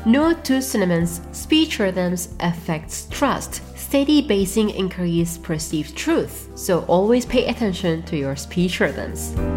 Note to synonyms: speech rhythms affects trust. Steady basing increases perceived truth. So always pay attention to your speech rhythms.